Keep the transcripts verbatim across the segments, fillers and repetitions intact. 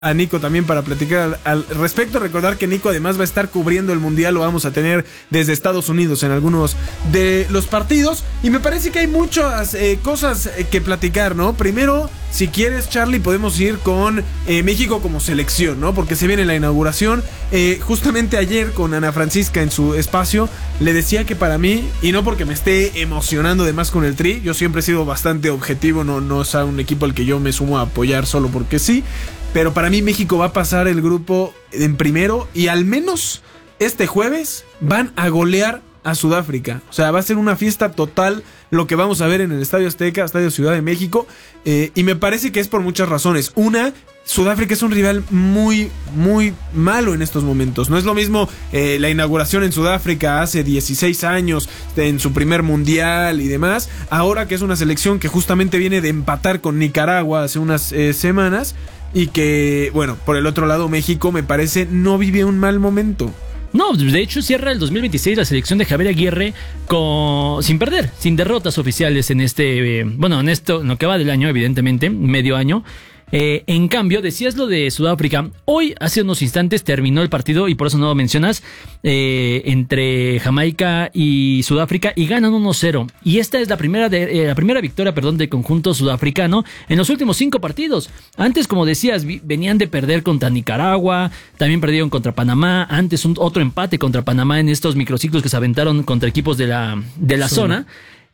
a Nico también para platicar al, al respecto. Recordar que Nico además va a estar cubriendo el Mundial, lo vamos a tener desde Estados Unidos en algunos de los partidos. Y me parece que hay muchas eh, cosas que platicar, ¿no? Primero, si quieres, Charlie, podemos ir con eh, México como selección, ¿no? Porque se viene la inauguración. Eh, justamente ayer con Ana Francisca en su espacio, le decía que para mí, y no porque me esté emocionando de más con el Tri, yo siempre he sido bastante objetivo, no, no es un equipo al que yo me sumo a apoyar solo porque sí. Pero para mí México va a pasar el grupo en primero y al menos este jueves van a golear a Sudáfrica. O sea, va a ser una fiesta total lo que vamos a ver en el Estadio Azteca, Estadio Ciudad de México. Eh, y me parece que es por muchas razones. Una, Sudáfrica es un rival muy, muy malo en estos momentos. No es lo mismo eh, la inauguración en Sudáfrica hace dieciséis años, en su primer mundial y demás, ahora que es una selección que justamente viene de empatar con Nicaragua hace unas eh, semanas. Y que, bueno, por el otro lado, México, me parece, no vive un mal momento. No, de hecho cierra el dos mil veintiséis la selección de Javier Aguirre con, sin perder, sin derrotas oficiales en este, eh, bueno, en esto, en lo que va del año, evidentemente, medio año. Eh, en cambio, decías lo de Sudáfrica. Hoy, hace unos instantes, terminó el partido, y por eso no lo mencionas, eh, entre Jamaica y Sudáfrica, y ganan uno cero. Y esta es la primera de, eh, la primera victoria, perdón, del conjunto sudafricano en los últimos cinco partidos. Antes, como decías, vi, venían de perder contra Nicaragua, también perdieron contra Panamá, antes un, otro empate contra Panamá en estos microciclos que se aventaron contra equipos de la, de la zona.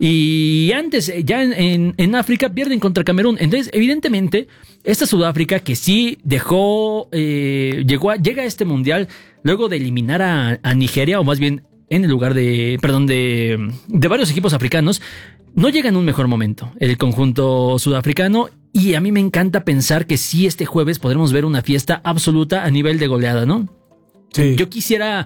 Y antes, ya en, en, en África, pierden contra Camerún. Entonces, evidentemente, esta Sudáfrica que sí dejó, eh, llegó a, llega a este mundial luego de eliminar a, a Nigeria, o más bien en el lugar de, perdón, de, de varios equipos africanos, no llega en un mejor momento el conjunto sudafricano. Y a mí me encanta pensar que sí, este jueves podremos ver una fiesta absoluta a nivel de goleada, ¿no? Sí. Yo quisiera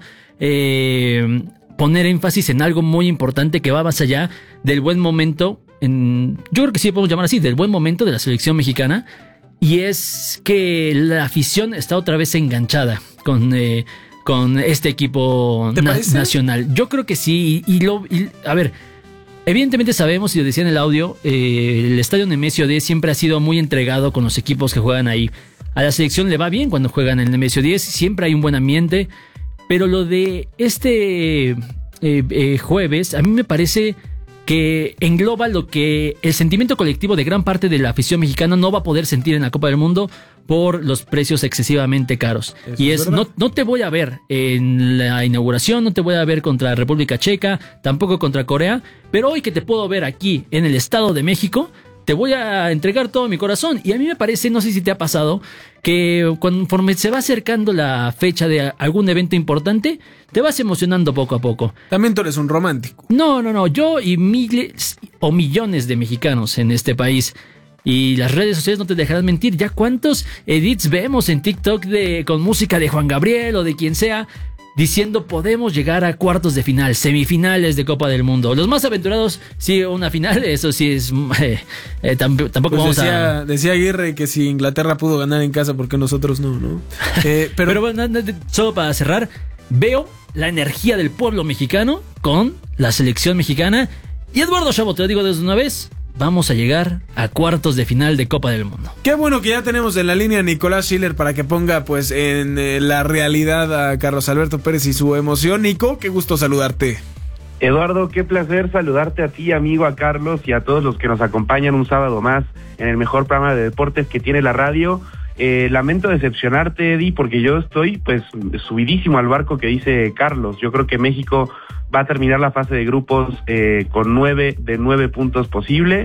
eh, poner énfasis en algo muy importante que va más allá del buen momento, en, yo creo que sí podemos llamar así, del buen momento de la selección mexicana, y es que la afición está otra vez enganchada con, eh, con este equipo na- nacional. Yo creo que sí, y, y lo, y, a ver, evidentemente sabemos, y lo decía en el audio, eh, el estadio Nemesio diez siempre ha sido muy entregado con los equipos que juegan ahí. A la selección le va bien cuando juegan en el Nemesio diez, siempre hay un buen ambiente, pero lo de este eh, eh, jueves, a mí me parece que engloba lo que el sentimiento colectivo de gran parte de la afición mexicana no va a poder sentir en la Copa del Mundo por los precios excesivamente caros. Eso y es, es no, no te voy a ver en la inauguración, no te voy a ver contra República Checa, tampoco contra Corea, pero hoy que te puedo ver aquí en el Estado de México, te voy a entregar todo mi corazón. Y a mí me parece, no sé si te ha pasado, que conforme se va acercando la fecha de algún evento importante, te vas emocionando poco a poco. También tú eres un romántico. No, no, no, yo y miles o millones de mexicanos en este país. Y las redes sociales no te dejarán mentir. Ya cuántos edits vemos en TikTok de, con música de Juan Gabriel o de quien sea, diciendo podemos llegar a cuartos de final, semifinales de Copa del Mundo. Los más aventurados, sí, una final, eso sí es... Eh, eh, tamp- tampoco pues vamos decía, a... Decía Aguirre que si Inglaterra pudo ganar en casa, ¿por qué nosotros no? ¿no? Eh, pero pero bueno, solo para cerrar, veo la energía del pueblo mexicano con la selección mexicana. Y Eduardo Chabot, te lo digo desde una vez, vamos a llegar a cuartos de final de Copa del Mundo. Qué bueno que ya tenemos en la línea a Nicolás Schiller para que ponga pues en eh, la realidad a Carlos Alberto Pérez y su emoción. Nico, qué gusto saludarte. Eduardo, qué placer saludarte a ti, amigo, a Carlos y a todos los que nos acompañan un sábado más en el mejor programa de deportes que tiene la radio. Eh, lamento decepcionarte, Eddie, porque yo estoy pues subidísimo al barco que dice Carlos. Yo creo que México va a terminar la fase de grupos eh, con nueve de nueve puntos posible,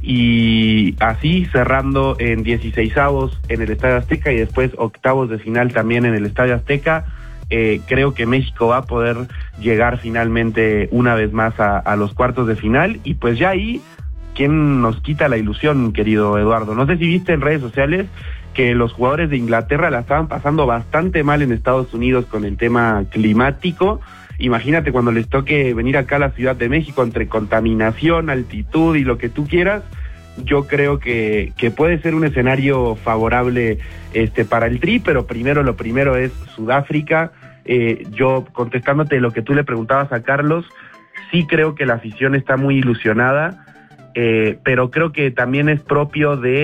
y así cerrando en dieciseisavos en el Estadio Azteca y después octavos de final también en el Estadio Azteca. Eh, creo que México va a poder llegar finalmente una vez más a, a los cuartos de final, y pues ya ahí, ¿quién nos quita la ilusión, querido Eduardo? No sé si viste en redes sociales que los jugadores de Inglaterra la estaban pasando bastante mal en Estados Unidos con el tema climático. Imagínate cuando les toque venir acá a la Ciudad de México, entre contaminación, altitud y lo que tú quieras. Yo creo que, que puede ser un escenario favorable este para el Tri, pero primero lo primero es Sudáfrica. Eh, yo, contestándote lo que tú le preguntabas a Carlos, sí creo que la afición está muy ilusionada, eh, pero creo que también es propio de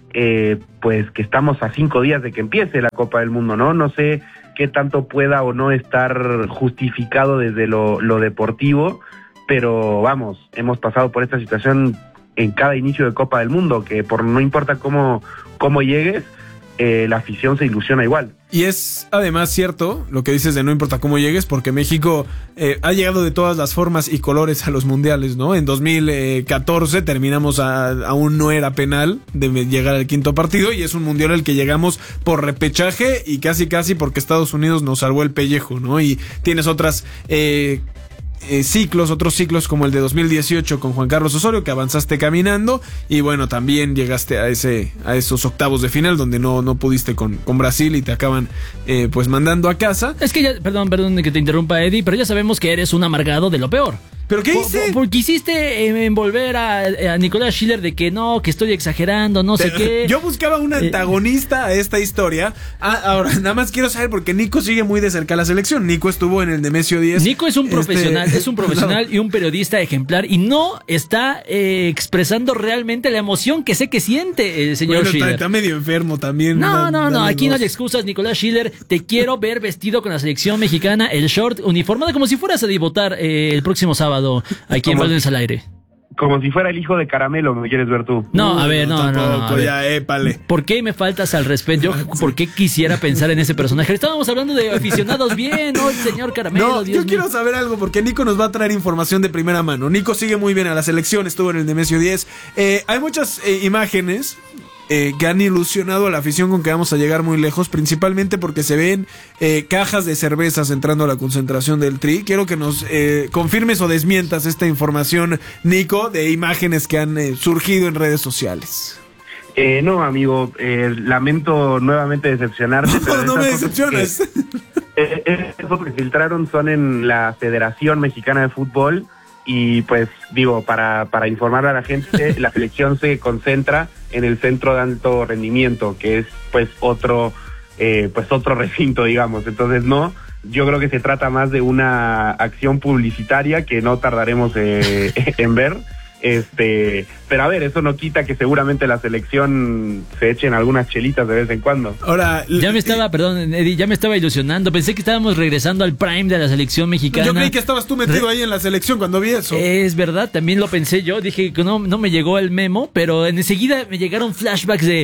eh, pues que estamos a cinco días de que empiece la Copa del Mundo, ¿no? No sé qué tanto pueda o no estar justificado desde lo, lo deportivo, pero vamos, hemos pasado por esta situación en cada inicio de Copa del Mundo, que por no importa cómo, cómo llegues, eh, la afición se ilusiona igual. Y es además cierto lo que dices de no importa cómo llegues, porque México eh, ha llegado de todas las formas y colores a los mundiales, ¿no? En dos mil catorce terminamos, a, aún no era penal de llegar al quinto partido, y es un mundial al que llegamos por repechaje y casi casi porque Estados Unidos nos salvó el pellejo, ¿no? Y tienes otras... Eh, Eh, ciclos, otros ciclos como el de dos mil dieciocho con Juan Carlos Osorio, que avanzaste caminando, y bueno, también llegaste a ese a esos octavos de final donde no, no pudiste con, con Brasil y te acaban eh, pues mandando a casa. Es que ya, perdón, perdón que te interrumpa, Eddie, pero ya sabemos que eres un amargado de lo peor. ¿Pero qué hice? Por, por, quisiste envolver a, a Nicolás Schiller de que no, que estoy exagerando, no sé qué. Yo buscaba un antagonista a esta historia. Ah, ahora, nada más quiero saber, porque Nico sigue muy de cerca la selección. Nico estuvo en el Nemesio diez. Nico es un este... profesional, es un profesional no. y un periodista ejemplar, y no está eh, expresando realmente la emoción que sé que siente el señor bueno, Schiller. Está, está medio enfermo también. No, da, no, no, aquí dos. no hay excusas, Nicolás Schiller. Te quiero ver vestido con la selección mexicana, el short uniformado, como si fueras a debutar eh, el próximo sábado aquí en Balones al Aire. Como si fuera el hijo de Caramelo, ¿me quieres ver tú? No, a ver, no, no, no. no ya, épale. ¿Por qué me faltas al respeto? Yo, ¿por qué quisiera pensar en ese personaje? Estábamos hablando de aficionados bien, ¿no? El señor Caramelo. No, Dios yo mío. quiero saber algo, porque Nico nos va a traer información de primera mano. Nico sigue muy bien a la selección, estuvo en el Nemesio diez. Eh, hay muchas eh, imágenes Eh, que han ilusionado a la afición con que vamos a llegar muy lejos, principalmente porque se ven eh, cajas de cervezas entrando a la concentración del Tri. Quiero que nos eh, confirmes o desmientas esta información, Nico, de imágenes que han eh, surgido en redes sociales. Eh, no, amigo, eh, lamento nuevamente decepcionarte. No, pero no me estas decepciones. fotos que, eh, estas fotos que filtraron son en la Federación Mexicana de Fútbol. Y pues digo, para, para informar a la gente, la selección se concentra en el centro de alto rendimiento, que es pues otro eh, pues otro recinto, digamos. Entonces no, yo creo que se trata más de una acción publicitaria que no tardaremos eh, en ver. Este, pero a ver, eso no quita que seguramente la selección se echen algunas chelitas de vez en cuando. Ahora, ya me estaba, perdón, Eddie, ya me estaba ilusionando. Pensé que estábamos regresando al prime de la selección mexicana. Yo creí que estabas tú metido Re- ahí en la selección cuando vi eso. Es verdad, también lo pensé yo. Dije que no, no me llegó el memo, pero enseguida me llegaron flashbacks de,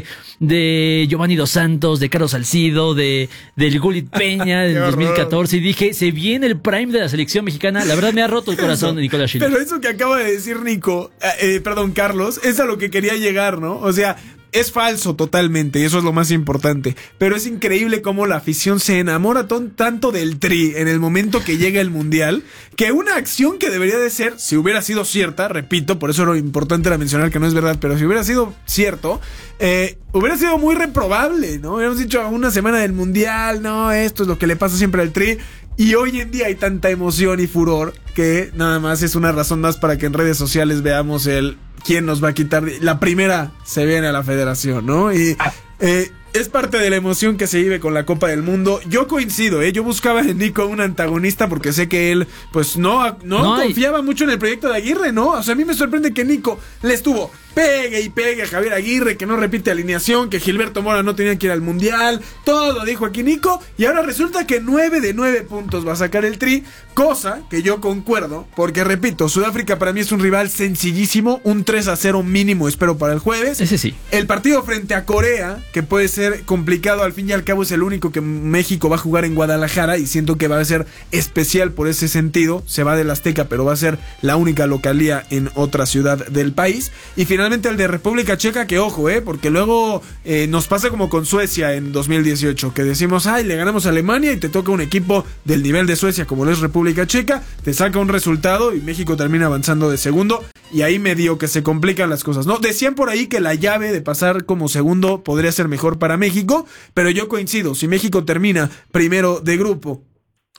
de Giovanni Dos Santos, de Carlos Salcido, de del Gulit Peña del dos mil catorce, y dije, se viene el prime de la selección mexicana. La verdad me ha roto el corazón de Nicolás Schiller. Pero eso que acaba de decir Nico, Eh, perdón, Carlos, es a lo que quería llegar, ¿no? O sea, es falso totalmente, y eso es lo más importante. Pero es increíble cómo la afición se enamora ton, tanto del Tri en el momento que llega el Mundial, que una acción que debería de ser, si hubiera sido cierta, repito, por eso lo importante era mencionar que no es verdad, pero si hubiera sido cierto, eh, hubiera sido muy reprobable, ¿no? Hubiéramos dicho a una semana del Mundial, no, esto es lo que le pasa siempre al Tri. Y hoy en día hay tanta emoción y furor que nada más es una razón más para que en redes sociales veamos el quién nos va a quitar. La primera se viene a la federación, ¿no? Y eh, es parte de la emoción que se vive con la Copa del Mundo. Yo coincido, ¿eh? Yo buscaba en Nico un antagonista porque sé que él, pues no, no, no confiaba hay... mucho en el proyecto de Aguirre, ¿no? O sea, a mí me sorprende que Nico le estuvo pegue y pegue a Javier Aguirre, que no repite alineación, que Gilberto Mora no tenía que ir al Mundial, todo dijo aquí Nico, y ahora resulta que nueve de nueve puntos va a sacar el Tri, cosa que yo concuerdo, porque repito, Sudáfrica para mí es un rival sencillísimo, un tres a cero mínimo espero para el jueves. Ese sí. El partido frente a Corea, que puede ser complicado, al fin y al cabo es el único que México va a jugar en Guadalajara, y siento que va a ser especial por ese sentido, se va del Azteca, pero va a ser la única localía en otra ciudad del país, y finalmente el de República Checa, que ojo, eh, porque luego eh, nos pasa como con Suecia en dos mil dieciocho, que decimos, ay, le ganamos a Alemania y te toca un equipo del nivel de Suecia como lo es República Checa, te saca un resultado y México termina avanzando de segundo, y ahí medio que se complican las cosas, ¿no? Decían por ahí que la llave de pasar como segundo podría ser mejor para México, pero yo coincido, si México termina primero de grupo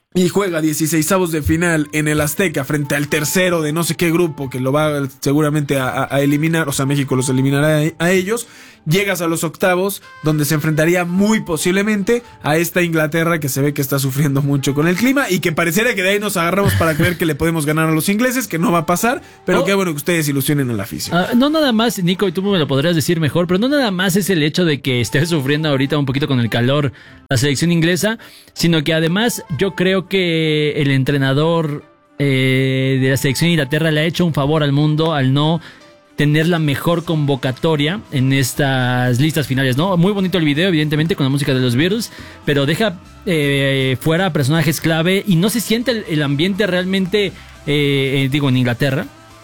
y juega dieciseisavos de final en el Azteca frente al tercero de no sé qué grupo que lo va seguramente a, a eliminar, o sea, México los eliminará a, a ellos, llegas a los octavos donde se enfrentaría muy posiblemente a esta Inglaterra que se ve que está sufriendo mucho con el clima y que pareciera que de ahí nos agarramos para creer que le podemos ganar a los ingleses, que no va a pasar, pero oh. qué bueno que ustedes ilusionen a la afición. Uh, no nada más, Nico, y tú me lo podrías decir mejor, pero no nada más es el hecho de que esté sufriendo ahorita un poquito con el calor la selección inglesa, sino que además yo creo que el entrenador eh, de la selección de Inglaterra le ha hecho un favor al mundo al no tener la mejor convocatoria en estas listas finales, ¿no? Muy bonito el video, evidentemente, con la música de los Beatles, pero deja eh, fuera personajes clave y no se siente el, el ambiente realmente, eh, digo, en Inglaterra,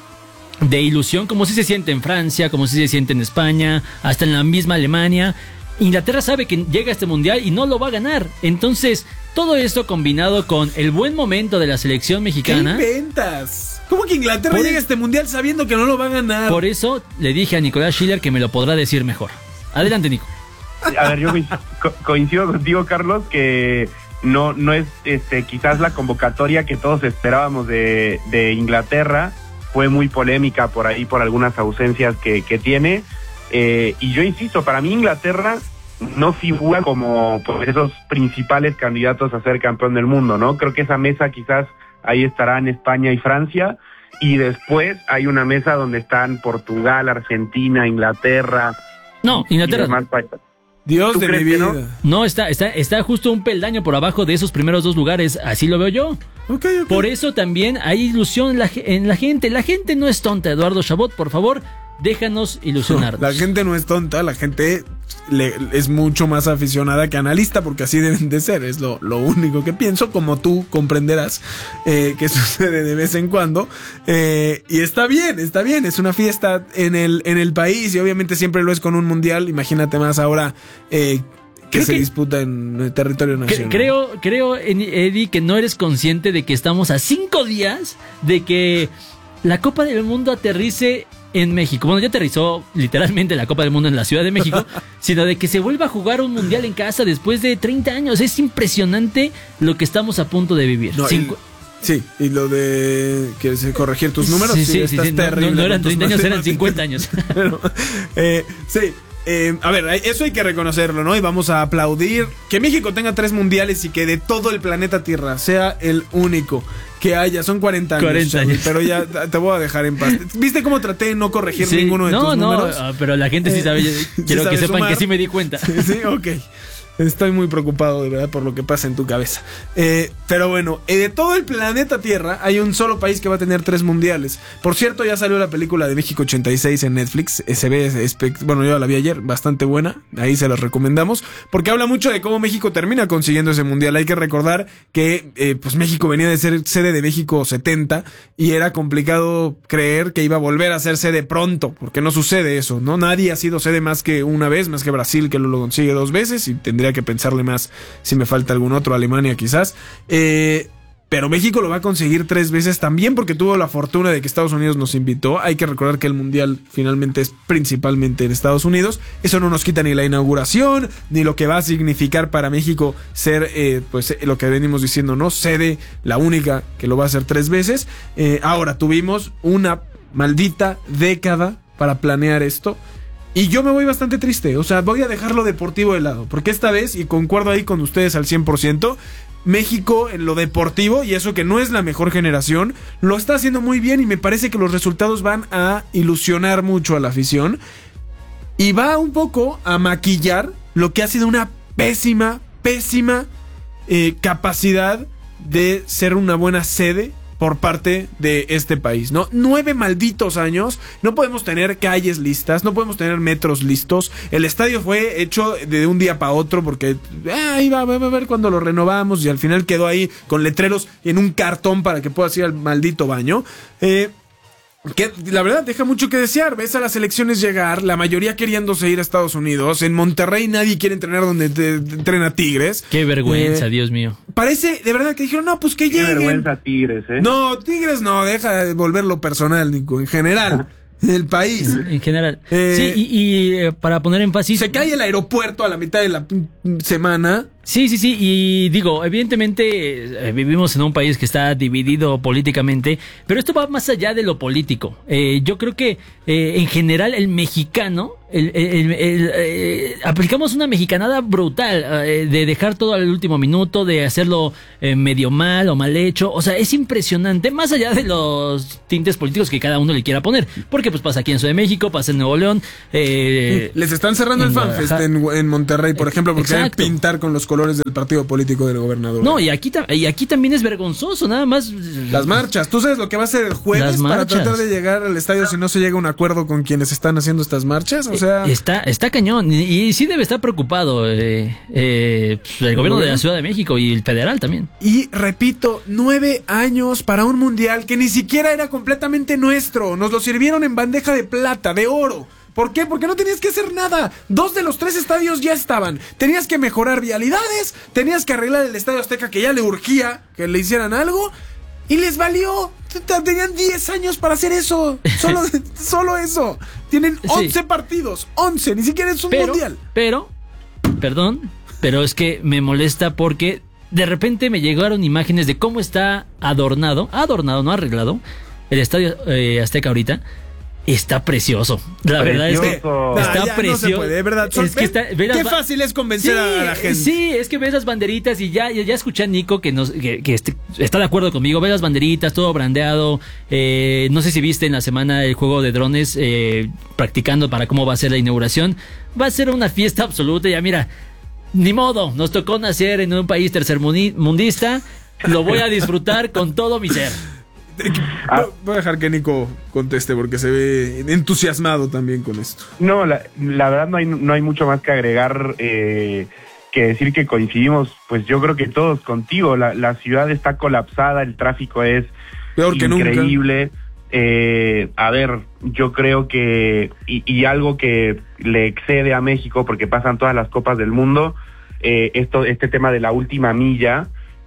de ilusión, como si se siente en Francia, como si se siente en España, hasta en la misma Alemania. Inglaterra sabe que llega a este mundial y no lo va a ganar. Entonces, todo esto combinado con el buen momento de la selección mexicana. ¿Qué inventas? ¿Cómo que Inglaterra por llega a este mundial sabiendo que no lo va a ganar? Por eso le dije a Nicolás Schiller que me lo podrá decir mejor. Adelante, Nico. A ver, yo co- coincido contigo, Carlos, que no, no es este, quizás la convocatoria que todos esperábamos de, de Inglaterra. Fue muy polémica por ahí, por algunas ausencias que, que tiene. Eh, y yo insisto, para mí Inglaterra no figura como pues, esos principales candidatos a ser campeón del mundo, ¿no? Creo que esa mesa quizás ahí estarán España y Francia, y después hay una mesa donde están Portugal, Argentina, Inglaterra. No, Inglaterra. Dios de mi vida. No, no está, está, está justo un peldaño por abajo de esos primeros dos lugares, así lo veo yo. Okay, okay. Por eso también hay ilusión en la, en la gente. La gente no es tonta, Eduardo Chabot, por favor. Déjanos ilusionarnos. La gente no es tonta, la gente le, es mucho más aficionada que analista, porque así deben de ser, es lo, lo único que pienso, como tú comprenderás eh, que sucede de vez en cuando, eh, y está bien, está bien, es una fiesta en el, en el país, y obviamente siempre lo es con un mundial, imagínate más ahora eh, que creo se que, disputa en el territorio nacional. Creo, creo, Eddie, que no eres consciente de que estamos a cinco días de que la Copa del Mundo aterrice en México. Bueno, ya aterrizó literalmente la Copa del Mundo en la Ciudad de México, sino de que se vuelva a jugar un mundial en casa después de treinta años. Es impresionante lo que estamos a punto de vivir. No, Cincu- y, sí, y lo de que se corregir tus números. Sí, sí, sí, sí, estás sí, terrible. No, no eran treinta años, eran cincuenta años. Pero, eh, sí. Eh, a ver, eso hay que reconocerlo, ¿no? Y vamos a aplaudir que México tenga tres mundiales y que de todo el planeta Tierra sea el único que haya. Son cuarenta años, cuarenta años. Pero ya te voy a dejar en paz. ¿Viste cómo traté de no corregir sí, ninguno de no, tus no, números? No, pero la gente sí sabe. Eh, quiero sí que sepan sumar. Que sí me di cuenta. Sí, sí, ok. Estoy muy preocupado, de verdad, por lo que pasa en tu cabeza. Eh, pero bueno, eh, de todo el planeta Tierra hay un solo país que va a tener tres mundiales. Por cierto, ya salió la película de México ochenta y seis en Netflix. Eh, se ve, espe- bueno, yo la vi ayer, bastante buena. Ahí se las recomendamos. Porque habla mucho de cómo México termina consiguiendo ese mundial. Hay que recordar que eh, pues México venía de ser sede de México setenta y era complicado creer que iba a volver a ser sede pronto, porque no sucede eso, ¿no? Nadie ha sido sede más que una vez, más que Brasil, que lo, lo consigue dos veces, y tendría que pensarle más si me falta algún otro, Alemania quizás, eh, pero México lo va a conseguir tres veces también porque tuvo la fortuna de que Estados Unidos nos invitó. Hay que recordar que el mundial finalmente es principalmente en Estados Unidos. Eso no nos quita ni la inauguración ni lo que va a significar para México ser eh, pues lo que venimos diciendo, ¿no? Sede, la única que lo va a hacer tres veces. Eh, ahora tuvimos una maldita década para planear esto. Y yo me voy bastante triste, o sea, voy a dejar lo deportivo de lado, porque esta vez, y concuerdo ahí con ustedes al cien por ciento, México en lo deportivo, y eso que no es la mejor generación, lo está haciendo muy bien y me parece que los resultados van a ilusionar mucho a la afición y va un poco a maquillar lo que ha sido una pésima, pésima eh, capacidad de ser una buena sede por parte de este país, ¿no? Nueve malditos años, no podemos tener calles listas, no podemos tener metros listos, el estadio fue hecho de un día para otro porque ahí va, va, va a ver cuando lo renovamos y al final quedó ahí con letreros en un cartón para que puedas ir al maldito baño, eh... que la verdad deja mucho que desear. Ves a las elecciones llegar, la mayoría queriéndose ir a Estados Unidos. En Monterrey nadie quiere entrenar donde te, te entrena Tigres. Qué vergüenza, eh, Dios mío. Parece de verdad que dijeron, no, pues que Qué lleguen. Qué vergüenza Tigres, ¿eh? No, Tigres no, deja de volverlo personal, Nico, en general. El país. En general. Eh, sí, y, y eh, para poner énfasis. Se cae el aeropuerto a la mitad de la semana Sí, sí, sí, y digo, evidentemente eh, vivimos en un país que está dividido políticamente, pero esto va más allá de lo político. Eh, yo creo que eh, en general el mexicano, el, el, el, el, eh, aplicamos una mexicanada brutal eh, de dejar todo al último minuto, de hacerlo eh, medio mal o mal hecho. O sea, es impresionante, más allá de los tintes políticos que cada uno le quiera poner, porque pues pasa aquí en Ciudad de México, pasa en Nuevo León. Eh, Les están cerrando el FanFest en, en Monterrey, por ejemplo, porque quieren pintar con los colores del partido político del gobernador. No, y aquí, y aquí también es vergonzoso, nada más. Las marchas, ¿tú sabes lo que va a ser el jueves para tratar de llegar al estadio si no se llega a un acuerdo con quienes están haciendo estas marchas? O sea, está, está cañón, y, y sí debe estar preocupado eh, eh, el gobierno de la Ciudad de México y el federal también. Y repito, nueve años para un mundial que ni siquiera era completamente nuestro. Nos lo sirvieron en bandeja de plata, de oro. ¿Por qué? Porque no tenías que hacer nada. Dos de los tres estadios ya estaban. Tenías que mejorar vialidades, tenías que arreglar el Estadio Azteca, que ya le urgía que le hicieran algo, y les valió. Tenían diez años para hacer eso. Solo, solo eso. Tienen once sí. partidos. once, ni siquiera es un pero, mundial. Pero, perdón, pero es que me molesta porque de repente me llegaron imágenes de cómo está adornado, adornado, no arreglado, el Estadio eh, Azteca ahorita. Está precioso. La precioso. verdad es que está nah, precioso. No se puede, de verdad. Son, es que está, qué ba- fácil es convencer sí, a la gente. Sí, es que ves las banderitas y ya, ya escuché a Nico que, nos, que, que este, está de acuerdo conmigo. Ves las banderitas, todo brandeado. Eh, no sé si viste en la semana el juego de drones eh, practicando para cómo va a ser la inauguración. Va a ser una fiesta absoluta. Ya mira, ni modo, nos tocó nacer en un país tercermundista. Lo voy a disfrutar con todo mi ser. Ah. Voy a dejar que Nico conteste porque se ve entusiasmado también con esto. No, la, la verdad no hay, no hay mucho más que agregar eh, que decir que coincidimos, pues yo creo que todos contigo. La, la ciudad está colapsada, el tráfico es peor que increíble. Eh, a ver, yo creo que, y, y algo que le excede a México, porque pasan todas las copas del mundo, eh, esto, este tema de la última milla,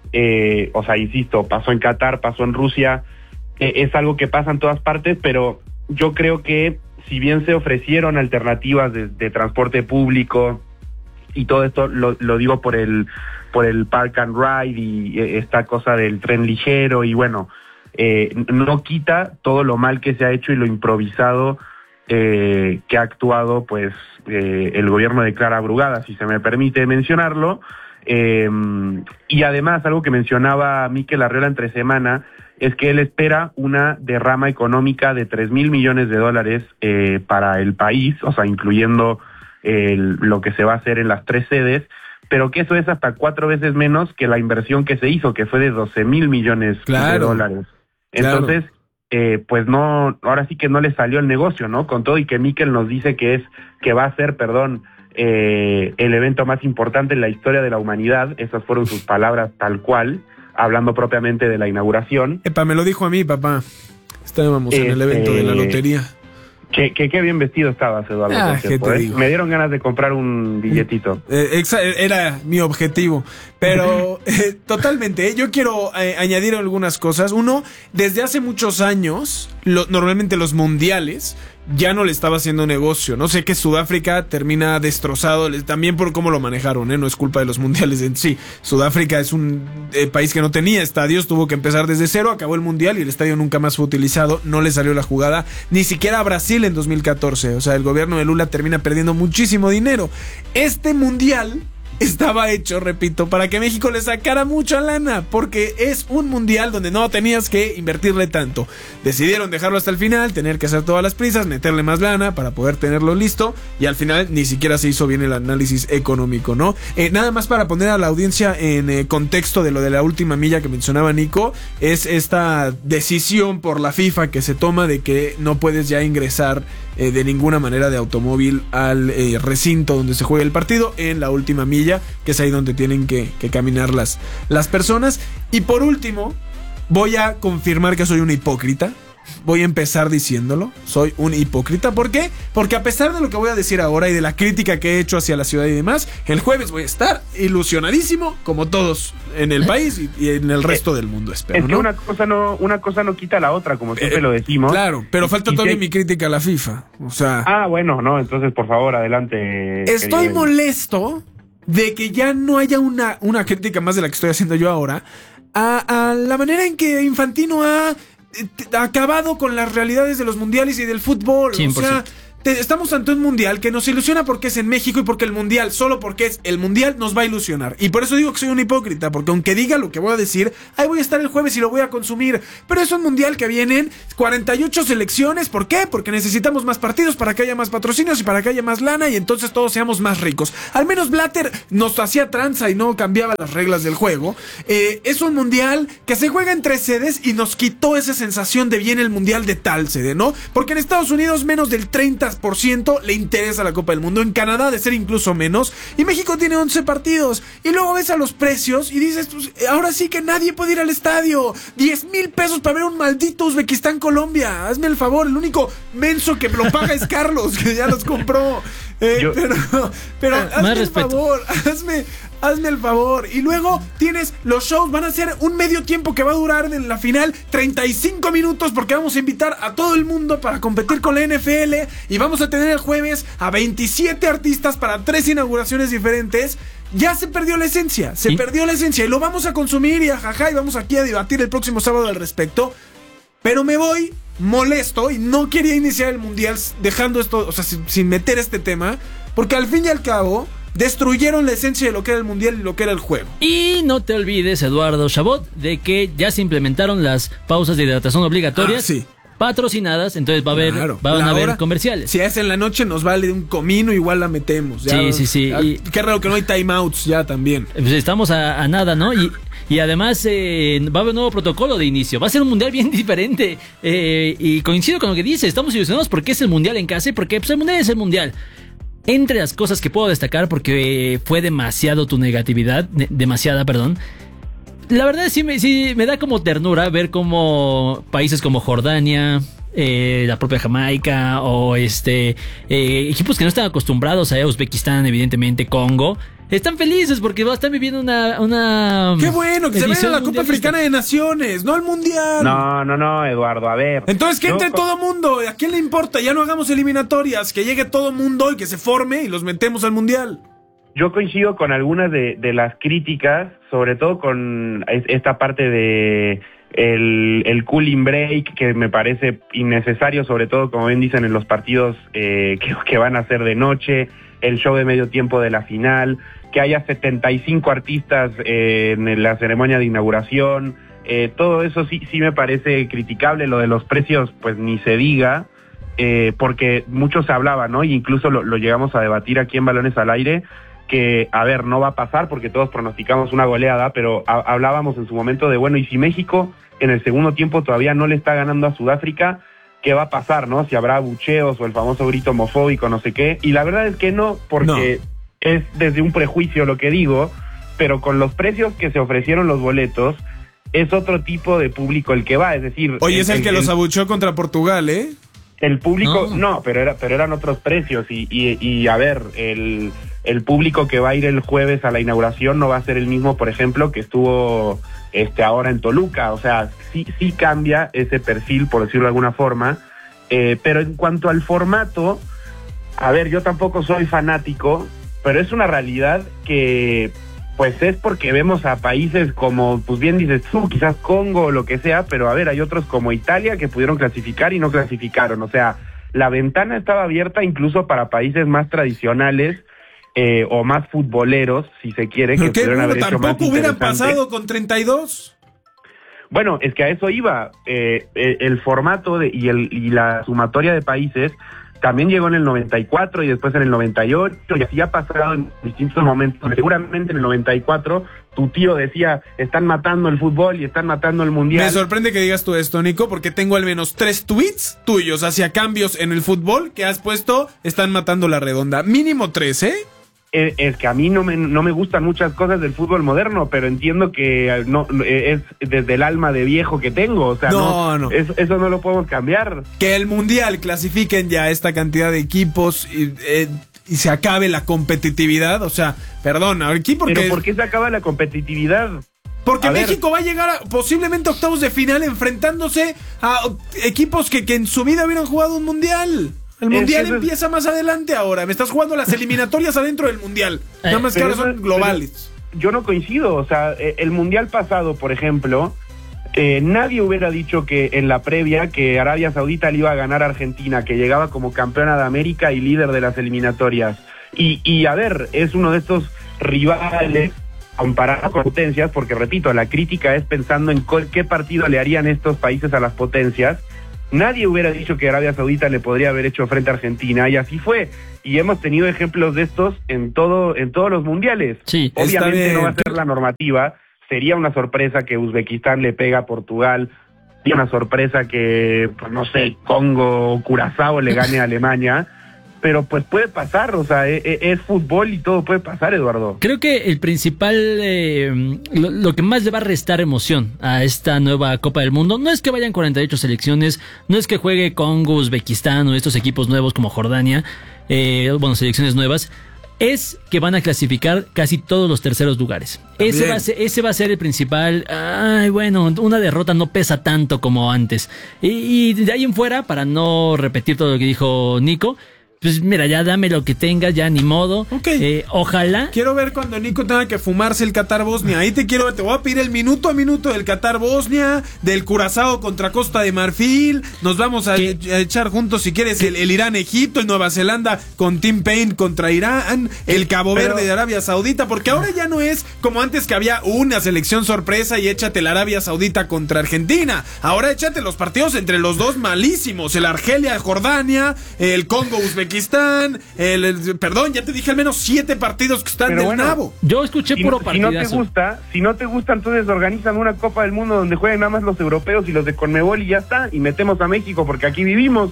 eh, o sea, insisto, pasó en Qatar, pasó en Rusia. Es algo que pasa en todas partes, pero yo creo que si bien se ofrecieron alternativas de, de transporte público y todo esto, lo, lo digo por el por el Park and Ride y esta cosa del tren ligero y bueno, eh, no quita todo lo mal que se ha hecho y lo improvisado eh, que ha actuado pues eh, el gobierno de Clara Brugada, si se me permite mencionarlo. Eh, y además, algo que mencionaba Mikel Arriola entre semana, es que él espera una derrama económica de tres mil millones de dólares eh, para el país, o sea, incluyendo el, lo que se va a hacer en las tres sedes, pero que eso es hasta cuatro veces menos que la inversión que se hizo, que fue de doce mil millones claro, de dólares. Entonces, claro. eh, pues no, ahora sí que no le salió el negocio, ¿no? Con todo y que Mikel nos dice que es, que va a ser, perdón, eh, el evento más importante en la historia de la humanidad, esas fueron sus palabras tal cual, hablando propiamente de la inauguración. Epa, me lo dijo a mí, papá. Estábamos este, en el evento de la lotería. Que, que, que bien vestido estabas, Eduardo. Ah, ¿qué te digo? Me dieron ganas de comprar un billetito. Eh, exa- era mi objetivo. Pero eh, totalmente, ¿eh? Yo quiero eh, añadir algunas cosas. Uno, desde hace muchos años, lo, normalmente los mundiales ya no le estaba haciendo negocio. No sé que Sudáfrica termina destrozado, también por cómo lo manejaron, ¿eh? No es culpa de los mundiales en sí. Sudáfrica es un eh, país que no tenía estadios, tuvo que empezar desde cero, acabó el mundial y el estadio nunca más fue utilizado, no le salió la jugada, ni siquiera a Brasil en dos mil catorce. O sea, el gobierno de Lula termina perdiendo muchísimo dinero. Este mundial estaba hecho, repito, para que México le sacara mucha lana, porque es un mundial donde no tenías que invertirle tanto. Decidieron dejarlo hasta el final, tener que hacer todas las prisas, meterle más lana para poder tenerlo listo, y al final ni siquiera se hizo bien el análisis económico, ¿no? Eh, nada más para poner a la audiencia en eh, contexto de lo de la última milla que mencionaba Nico, es esta decisión por la FIFA que se toma de que no puedes ya ingresar eh, de ninguna manera de automóvil al eh, recinto donde se juega el partido en la última milla, que es ahí donde tienen que, que caminar las, las personas. Y por último, voy a confirmar que soy un hipócrita. Voy a empezar diciéndolo, soy un hipócrita. ¿Por qué? Porque a pesar de lo que voy a decir ahora y de la crítica que he hecho hacia la ciudad y demás, el jueves voy a estar ilusionadísimo, como todos en el país y, y en el resto del mundo, espero. Es que ¿no? una cosa no, una cosa no quita la otra, como siempre eh, lo decimos. Claro, pero falta y todavía te... mi crítica a la FIFA. O sea. Ah, bueno, no, entonces por favor, adelante. Estoy molesto de que ya no haya una, una crítica más de la que estoy haciendo yo ahora a, a la manera en que Infantino ha, ha acabado con las realidades de los mundiales y del fútbol. cien por ciento. O sea, te, estamos ante un mundial que nos ilusiona porque es en México y porque el mundial, solo porque es el mundial, nos va a ilusionar. Y por eso digo que soy un hipócrita, porque aunque diga lo que voy a decir, ahí voy a estar el jueves y lo voy a consumir. Pero es un mundial que vienen cuarenta y ocho selecciones. ¿Por qué? Porque necesitamos más partidos para que haya más patrocinios y para que haya más lana y entonces todos seamos más ricos. Al menos Blatter nos hacía tranza y no cambiaba las reglas del juego. Eh, es un mundial que se juega en tres sedes y nos quitó esa sensación de viene el mundial de tal sede, ¿no? Porque en Estados Unidos menos del treinta por ciento le interesa la Copa del Mundo. En Canadá de ser incluso menos. Y México tiene once partidos. Y luego ves a los precios y dices, pues ahora sí que nadie puede ir al estadio. diez mil pesos para ver un maldito Uzbekistán-Colombia. Hazme el favor, el único menso que lo paga es Carlos, que ya los compró. Eh, Yo... Pero, pero Ah, hazme el respeto. favor, hazme, hazme el favor. Y luego tienes los shows, van a ser un medio tiempo que va a durar en la final treinta y cinco minutos porque vamos a invitar a todo el mundo para competir con la N F L y vamos a tener el jueves a veintisiete artistas para tres inauguraciones diferentes. Ya se perdió la esencia, se ¿Sí? perdió la esencia y lo vamos a consumir y ajaja y vamos aquí a debatir el próximo sábado al respecto. Pero me voy molesto y no quería iniciar el mundial dejando esto, o sea, sin, sin meter este tema, porque al fin y al cabo destruyeron la esencia de lo que era el mundial y lo que era el juego. Y no te olvides, Eduardo Chabot, de que ya se implementaron las pausas de hidratación obligatorias. Ah, sí. Patrocinadas, entonces va a haber, Claro. van La a haber hora, comerciales. Si es en la noche nos vale un comino, igual la metemos. Ya, Sí, sí, sí. ya, Y- qué raro que no hay timeouts ya también. Pues estamos a, a nada, ¿no? Y, y además eh, va a haber un nuevo protocolo de inicio. Va a ser un mundial bien diferente. Eh, y coincido con lo que dice. Estamos ilusionados porque es el mundial en casa y porque pues, el mundial es el mundial. Entre las cosas que puedo destacar, porque eh, fue demasiado tu negatividad, de- demasiada, perdón. La verdad sí me, sí me da como ternura ver cómo países como Jordania, eh, la propia Jamaica o este eh, equipos que no están acostumbrados a Uzbekistán, evidentemente Congo, están felices porque va a estar viviendo una, una Qué bueno que se vaya a edición la Copa mundialista. Africana de Naciones, no al mundial. No, no, no, Eduardo, a ver. Entonces que Yo- entre todo mundo, ¿a quién le importa? Ya no hagamos eliminatorias, que llegue todo mundo y que se forme y los metemos al mundial. Yo coincido con algunas de, de las críticas, sobre todo con es- esta parte de el, el cooling break, que me parece innecesario, sobre todo, como bien dicen, en los partidos eh, que, que van a ser de noche, el show de medio tiempo de la final, que haya setenta y cinco artistas eh, en la ceremonia de inauguración, eh, todo eso sí, sí me parece criticable. Lo de los precios, pues ni se diga, eh, porque mucho se hablaba, ¿no? Y incluso lo, lo llegamos a debatir aquí en Balones al Aire, que, a ver, no va a pasar porque todos pronosticamos una goleada, pero a- hablábamos en su momento de, bueno, y si México en el segundo tiempo todavía no le está ganando a Sudáfrica, ¿qué va a pasar, no? Si habrá abucheos o el famoso grito homofóbico, no sé qué. Y la verdad es que no, porque No. es desde un prejuicio lo que digo, pero con los precios que se ofrecieron los boletos, es otro tipo de público el que va, es decir... Oye, es el que los abuchó contra Portugal, ¿eh? El público, No. no, pero era, pero eran otros precios y, y, y a ver, el, el público que va a ir el jueves a la inauguración no va a ser el mismo, por ejemplo, que estuvo este ahora en Toluca. O sea, sí, sí cambia ese perfil, por decirlo de alguna forma. Eh, pero en cuanto al formato, a ver, yo tampoco soy fanático, pero es una realidad que pues es porque vemos a países como, pues bien dices tú, quizás Congo o lo que sea, pero a ver, hay otros como Italia que pudieron clasificar y no clasificaron. O sea, la ventana estaba abierta incluso para países más tradicionales eh, o más futboleros, si se quiere, que Pero qué pudieron bueno, haber hecho más tampoco hubieran interesante. pasado con treinta y dos. Bueno, es que a eso iba. Eh, eh, el formato de, y, el, y la sumatoria de países también llegó en el noventa y cuatro y después en el noventa y ocho, y así ha pasado en distintos momentos. Seguramente en el noventa y cuatro tu tío decía, están matando el fútbol y están matando el mundial. Me sorprende que digas tú esto, Nico, porque tengo al menos tres tweets tuyos hacia cambios en el fútbol que has puesto, están matando la redonda. Mínimo tres, ¿eh? Es, es que a mí no me, no me gustan muchas cosas del fútbol moderno, pero entiendo que no es desde el alma de viejo que tengo. O sea, No, no, no. Eso, eso no lo podemos cambiar. Que el mundial clasifiquen ya esta cantidad de equipos y, eh, y se acabe la competitividad. O sea, perdón, aquí porque... Pero ¿por qué se acaba la competitividad? Porque A ver. México va a llegar a, posiblemente a octavos de final enfrentándose a equipos que, que en su vida hubieran jugado un mundial. El mundial es, es, empieza más adelante ahora. Me estás jugando las eliminatorias adentro del mundial. Eh, Nada más que ahora son globales. Yo no coincido. O sea, el mundial pasado, por ejemplo, eh, nadie hubiera dicho que en la previa que Arabia Saudita le iba a ganar a Argentina, que llegaba como campeona de América y líder de las eliminatorias. Y, y a ver, es uno de estos rivales comparados con potencias, porque repito, la crítica es pensando en qué partido le harían estos países a las potencias. Nadie hubiera dicho que Arabia Saudita le podría haber hecho frente a Argentina, y así fue. Y hemos tenido ejemplos de estos en todo en todos los mundiales. Sí, obviamente no va a ser la normativa. Sería una sorpresa que Uzbekistán le pega a Portugal. Sería una sorpresa que, pues, no sé, Congo o Curazao le gane a Alemania. Pero pues puede pasar, o sea, es, es fútbol y todo puede pasar, Eduardo. Creo que el principal, eh, lo, lo que más le va a restar emoción a esta nueva Copa del Mundo, no es que vayan cuarenta y ocho selecciones, no es que juegue Congo, Uzbekistán o estos equipos nuevos como Jordania, eh, bueno, selecciones nuevas, es que van a clasificar casi todos los terceros lugares. Ese va, a ser, ese va a ser el principal. Ay, bueno, una derrota no pesa tanto como antes. Y, y de ahí en fuera, para no repetir todo lo que dijo Nico, pues mira, ya dame lo que tengas, ya ni modo. Ok. Eh, ojalá. Quiero ver cuando Nico tenga que fumarse el Qatar Bosnia. Ahí te quiero ver, te voy a pedir el minuto a minuto del Qatar Bosnia, del Curazao contra Costa de Marfil. Nos vamos a, a echar juntos, si quieres, el, el Irán Egipto, el Nueva Zelanda con Tim Payne contra Irán, el Cabo Verde Pero... de Arabia Saudita, porque ahora ya no es como antes que había una selección sorpresa y échate la Arabia Saudita contra Argentina. Ahora échate los partidos entre los dos malísimos, el Argelia Jordania, el Congo Uzbekistán. El, el, perdón, ya te dije al menos siete partidos que están Pero del bueno, nabo. Yo escuché si puro no, partidazo. Si no te gusta, si no te gusta, entonces organizan una Copa del Mundo donde jueguen nada más los europeos y los de Conmebol y ya está, y metemos a México porque aquí vivimos.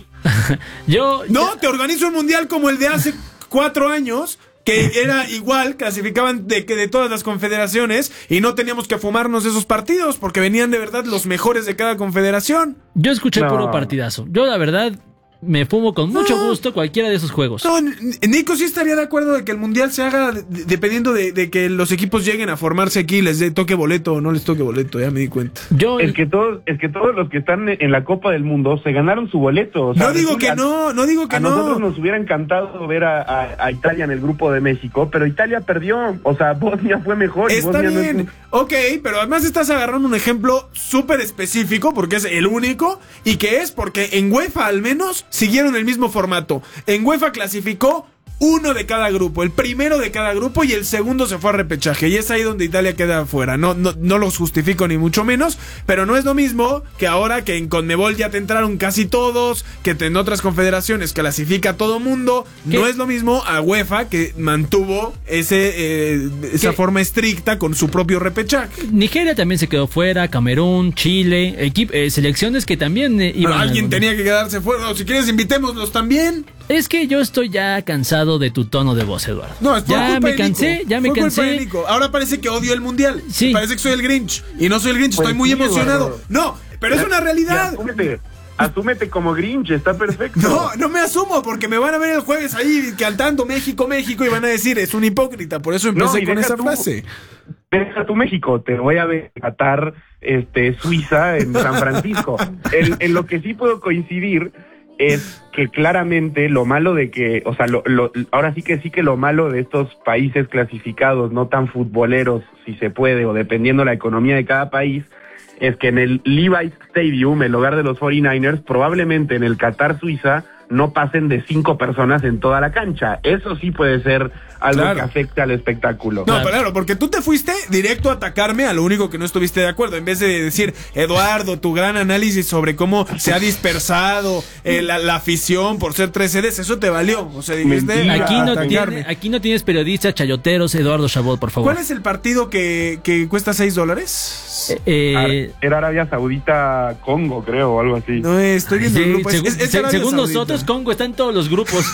Yo No, te organizo un mundial como el de hace cuatro años, que era igual, clasificaban de que de todas las confederaciones y no teníamos que fumarnos esos partidos porque venían de verdad los mejores de cada confederación. Yo escuché No. puro partidazo. Yo la verdad me fumo con mucho No. gusto cualquiera de esos juegos. No, Nico sí estaría de acuerdo de que el mundial se haga de- dependiendo de, de que los equipos lleguen a formarse aquí, les dé toque boleto o no les toque boleto, ya me di cuenta. Yo Es que todos, es que todos los que están en la Copa del Mundo se ganaron su boleto. O sea, No digo que a- no, no digo que a nosotros no. nos hubiera encantado ver a, a- a Italia en el grupo de México, pero Italia perdió. O sea, Bosnia fue mejor. y Está Bosnia no es bien, un- ok, pero además estás agarrando un ejemplo súper específico porque es el único y que es porque en UEFA al menos siguieron el mismo formato. En UEFA clasificó uno de cada grupo, el primero de cada grupo y el segundo se fue a repechaje y es ahí donde Italia queda afuera. No, no, no los justifico ni mucho menos, pero no es lo mismo que ahora que en Conmebol ya te entraron casi todos, que en otras confederaciones clasifica todo mundo. ¿Qué? No es lo mismo a UEFA que mantuvo ese eh, esa ¿Qué? forma estricta con su propio repechaje. Nigeria también se quedó fuera, Camerún, Chile, equip- eh, selecciones que también eh, iban Pero alguien al- tenía que quedarse fuera. O si quieres, invitémoslos también. Es que yo estoy ya cansado de tu tono de voz, Eduardo. No, es por ya culpa me de cansé, Nico. ya me Fue culpa de cansé. Nico. Ahora parece que odio el mundial. Sí. Parece que soy el Grinch. Y no soy el Grinch, Pues estoy muy sí, emocionado. Eduardo. No, pero es una realidad. Ya, asúmete, asúmete como Grinch, está perfecto. No, no me asumo porque me van a ver el jueves ahí cantando México, México y van a decir, es un hipócrita. Por eso empecé No, y con deja esa tú- frase. Deja tu México, te voy a ver Qatar, este, Suiza, en San Francisco. en, en lo que sí puedo coincidir es que claramente lo malo de que, o sea, lo, lo, ahora sí que sí que lo malo de estos países clasificados, no tan futboleros, si se puede, o dependiendo la economía de cada país, es que en el Levi's Stadium, el hogar de los cuarenta y nueve ers, probablemente en el Qatar, Suiza, no pasen de cinco personas en toda la cancha. Eso sí puede ser algo Claro. que afecte al espectáculo. No, pero claro, porque tú te fuiste directo a atacarme a lo único que no estuviste de acuerdo. En vez de decir, Eduardo, tu gran análisis sobre cómo se ha dispersado eh, la, la afición por ser tres sedes, eso te valió. O sea, dijiste, Mentira. Aquí no, atacarme. tiene, aquí no tienes periodistas chayoteros, Eduardo Chabot, por favor. ¿Cuál es el partido que, que cuesta seis dólares? Eh, Ar- Era Arabia Saudita, Congo, creo, o algo así. No, estoy viendo el sí, grupo. Es- segu- es- es se- Arabia según Saudita. nosotros, Congo está en todos los grupos.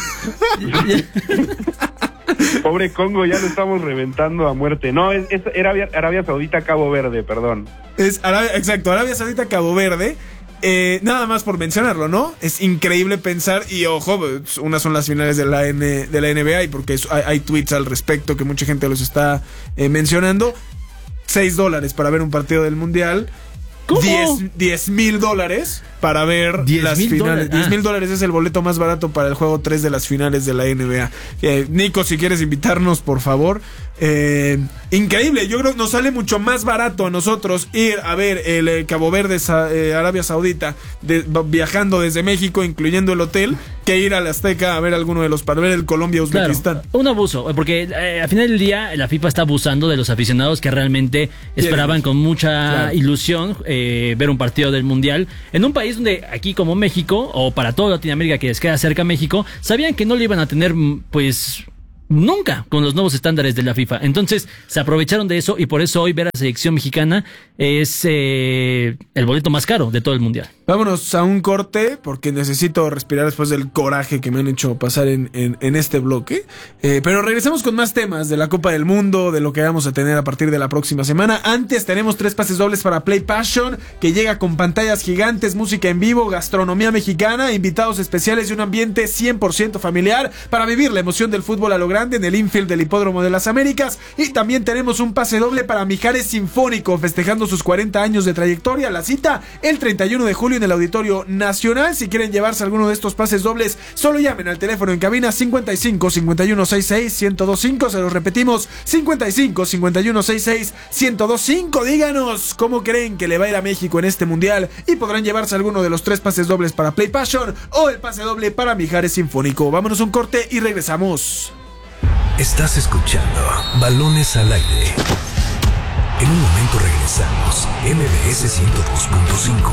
Pobre Congo, ya lo estamos reventando a muerte. No, es, es era Arabia, Arabia Saudita, Cabo Verde, perdón. Es Arabia, exacto, Arabia Saudita, Cabo Verde. Eh, nada más por mencionarlo, ¿no? Es increíble pensar, y ojo, pues, unas son las finales de la, N, de la N B A, y porque es- hay, hay tweets al respecto que mucha gente los está eh, mencionando. seis dólares para ver un partido del Mundial. ¿Cómo? diez mil dólares para ver las finales. diez mil dólares es el boleto más barato para el juego tres de las finales de la N B A. Eh, Nico, si quieres invitarnos, por favor. Eh, increíble, yo creo que nos sale mucho más barato a nosotros ir a ver el eh, Cabo Verde, Sa- eh, Arabia Saudita, de, viajando desde México, incluyendo el hotel, que ir al Azteca a ver alguno de los, para ver el Colombia-Uzbekistán. Claro, un abuso, porque eh, al final del día la FIFA está abusando de los aficionados que realmente esperaban con mucha claro. ilusión eh, ver un partido del Mundial en un país donde aquí como México, o para toda Latinoamérica que les queda cerca México, sabían que no lo iban a tener pues nunca con los nuevos estándares de la FIFA. Entonces se aprovecharon de eso y por eso hoy ver a la selección mexicana es eh, el boleto más caro de todo el Mundial. Vámonos a un corte porque necesito respirar después del coraje que me han hecho pasar en, en, en este bloque. Eh, pero regresamos con más temas de la Copa del Mundo, de lo que vamos a tener a partir de la próxima semana. Antes tenemos tres pases dobles para Play Passion, que llega con pantallas gigantes, música en vivo, gastronomía mexicana, invitados especiales y un ambiente cien por ciento familiar para vivir la emoción del fútbol a lo grande en el infield del Hipódromo de las Américas. Y también tenemos un pase doble para Mijares Sinfónico, festejando sus cuarenta años de trayectoria. La cita el treinta y uno de julio en el Auditorio Nacional. Si quieren llevarse alguno de estos pases dobles, solo llamen al teléfono en cabina cincuenta y cinco, cincuenta y uno, sesenta y seis, ciento veinticinco. Se los repetimos, cincuenta y cinco, cincuenta y uno, sesenta y seis, ciento veinticinco. Díganos cómo creen que le va a ir a México en este Mundial y podrán llevarse alguno de los tres pases dobles para Play Passion o el pase doble para Mijares Sinfónico. Vámonos a un corte y regresamos. Estás escuchando Balones al Aire. En un momento regresamos. M B S ciento dos punto cinco.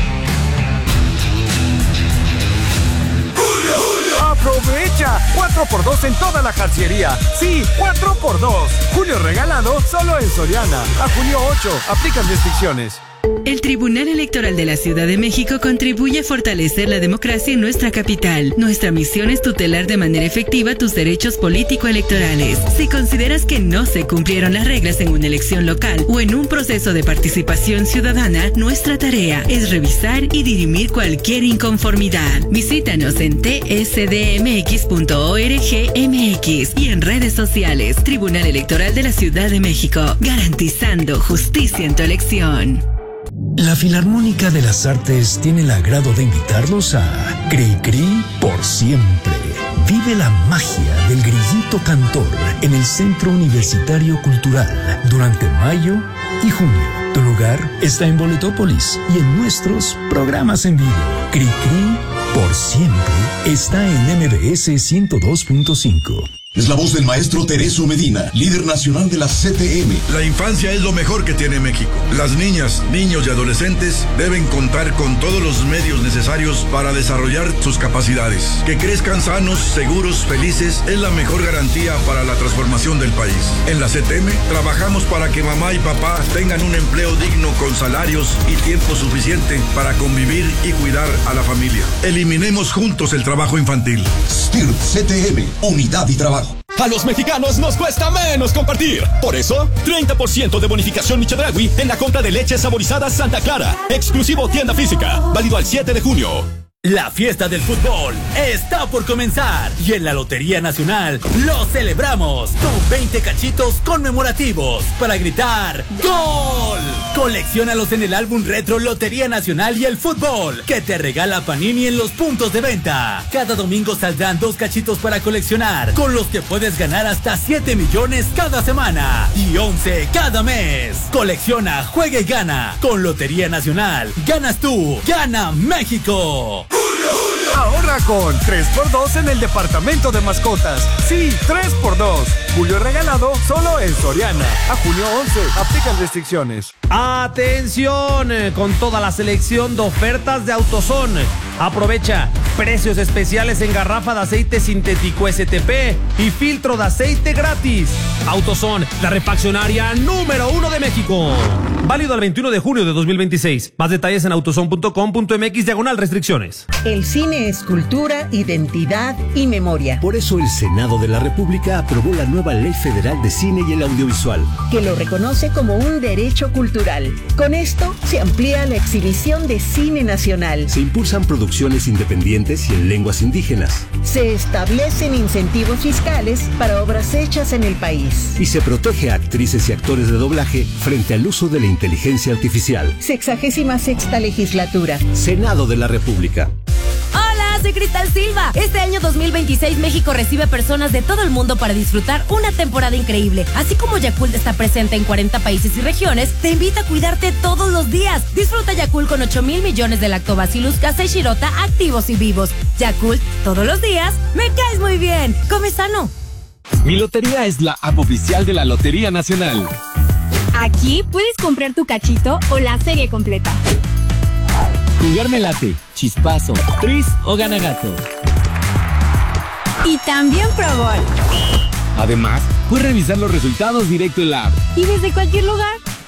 ¡Aprovecha! cuatro por dos en toda la jarciería. Sí, cuatro por dos. Julio regalado solo en Soriana. A junio ocho. Aplican restricciones. El Tribunal Electoral de la Ciudad de México contribuye a fortalecer la democracia en nuestra capital. Nuestra misión es tutelar de manera efectiva tus derechos político-electorales. Si consideras que no se cumplieron las reglas en una elección local o en un proceso de participación ciudadana, nuestra tarea es revisar y dirimir cualquier inconformidad. Visítanos en t s d m x punto org m x y en redes sociales. Tribunal Electoral de la Ciudad de México, garantizando justicia en tu elección. La Filarmónica de las Artes tiene el agrado de invitarlos a Cri Cri por siempre. Vive la magia del grillito cantor en el Centro Universitario Cultural durante mayo y junio. Tu lugar está en Boletópolis y en nuestros programas en vivo. Cri Cri por siempre está en M B S ciento dos punto cinco. Es la voz del maestro Tereso Medina, líder nacional de la C T M. La infancia es lo mejor que tiene México. Las niñas, niños y adolescentes deben contar con todos los medios necesarios para desarrollar sus capacidades. Que crezcan sanos, seguros, felices es la mejor garantía para la transformación del país. En la C T M trabajamos para que mamá y papá tengan un empleo digno con salarios y tiempo suficiente para convivir y cuidar a la familia. Eliminemos juntos el trabajo infantil. S T I R T C T M, unidad y trabajo. A los mexicanos nos cuesta menos compartir. Por eso, treinta por ciento de bonificación Michedragui en la compra de leche saborizada Santa Clara. Exclusivo tienda física. Válido al siete de junio. La fiesta del fútbol está por comenzar y en la Lotería Nacional lo celebramos con veinte cachitos conmemorativos para gritar ¡Gol! Colecciónalos en el álbum retro Lotería Nacional y el Fútbol que te regala Panini en los puntos de venta. Cada domingo saldrán dos cachitos para coleccionar, con los que puedes ganar hasta siete millones cada semana y once cada mes. Colecciona, juega y gana. Con Lotería Nacional, ganas tú, gana México. Ahorra con tres por dos en el departamento de mascotas. Sí, tres por dos. Julio regalado solo en Soriana. A junio once. Aplican restricciones. Atención con toda la selección de ofertas de AutoZone. Aprovecha precios especiales en garrafa de aceite sintético S T P y filtro de aceite gratis. AutoZone, la refaccionaria número uno de México. Válido al veintiuno de junio de dos mil veintiséis. Más detalles en autozone punto com punto m x diagonal restricciones. El cine es cultura, identidad y memoria. Por eso el Senado de la República aprobó la nueva Ley Federal de Cine y el Audiovisual, que lo reconoce como un derecho cultural. Con esto se amplía la exhibición de cine nacional. Se impulsan producciones independientes y en lenguas indígenas. Se establecen incentivos fiscales para obras hechas en el país. Y se protege a actrices y actores de doblaje frente al uso de la inteligencia inteligencia artificial. Sexagésima sexta legislatura. Senado de la República. Hola, soy Cristal Silva. Este año dos mil veintiséis México recibe personas de todo el mundo para disfrutar una temporada increíble. Así como Yakult está presente en cuarenta países y regiones, te invita a cuidarte todos los días. Disfruta Yakult con ocho mil millones de Lactobacillus casei shirota activos y vivos. Yakult, todos los días, me caes muy bien. Come sano. Mi Lotería es la app oficial de la Lotería Nacional. Aquí puedes comprar tu cachito o la serie completa. Jugar me late, chispazo, tris o gana gato. Y también Pro Bowl. Además, puedes revisar los resultados directo en la app. Y desde cualquier lugar.